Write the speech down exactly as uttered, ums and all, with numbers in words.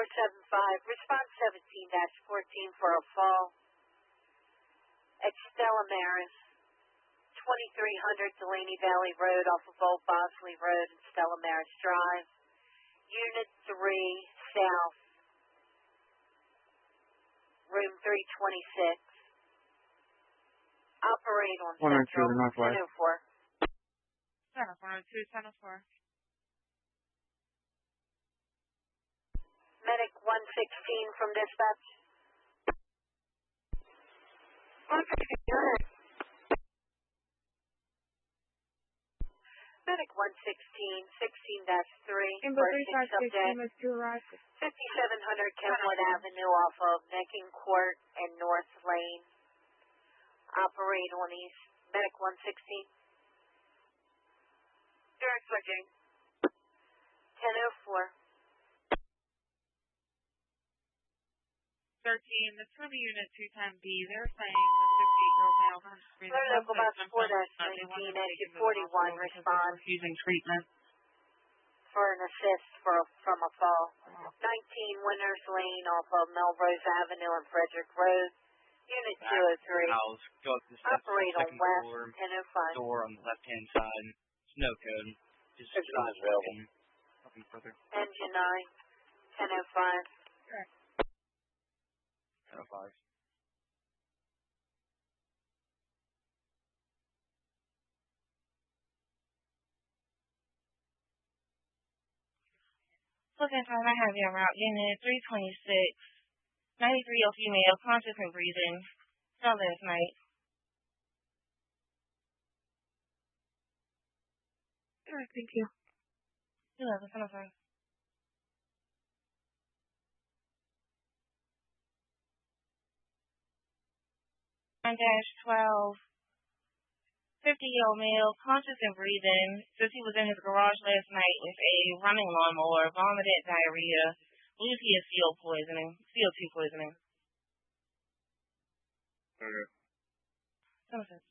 seven five, response seventeen dash fourteen for a fall at Stella Maris, twenty-three hundred Delaney Valley Road off of Old Bosley Road and Stella Maris Drive. Unit three South, room three twenty-six. Operate on Central ten oh four. Center four oh two, ten oh four. Medic one sixteen from dispatch. one sixteen, unit. Medic one sixteen, sixteen dash three. Amber three five six, units to arrive. fifty-seven hundred Kenwood Avenue off of Necking Court and North Lane. Operate on East. Medic one sixteen. Derek switching. ten oh four. thirteen, that's for the unit two ten B. They're saying the sixty-eight-year-old male has breathing Local bus four dash nineteen, exit forty-one, respond. Refusing treatment. For an assist for a, from a fall. Oh. nineteen Winners Lane off of Melrose Avenue and Frederick Road. Unit two oh three. House, go up the steps Operate to the on second West floor, ten oh five. door on the left-hand side. Snow cone. Just It's not available. Nothing further. Engine nine, ten oh five. ten oh five. Looking time, I have you on route unit three twenty-six. ninety-three-year-old female, conscious and breathing. Saw last night. All right, thank you. You're welcome, ten oh five. nine dash twelve. fifty-year-old male, conscious and breathing, says he was in his garage last night with a running lawnmower, vomited, diarrhea. Believes he has C O poisoning, C O two poisoning. Okay. Some of it.